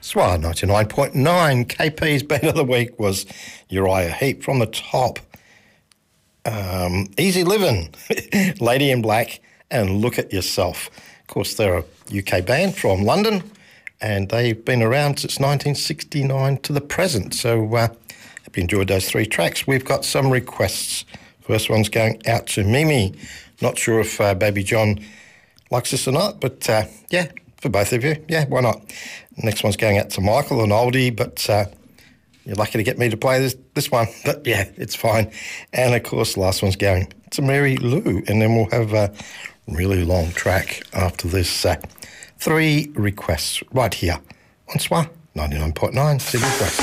SWA 99.9. KP's Band of the Week was Uriah Heep from the top. Easy Living, Lady in Black, and Look at Yourself. Of course, they're a UK band from London, and they've been around since 1969 to the present. So hope you enjoyed those three tracks. We've got some requests. First one's going out to Mimi. Not sure if Baby John likes this or not, but yeah, for both of you, yeah, why not? Next one's going out to Michael, an oldie, but you're lucky to get me to play this one. But yeah, it's fine. And of course, the last one's going to Mary Lou, and then we'll have a really long track after this. Three requests right here on SWA 99.9 City West.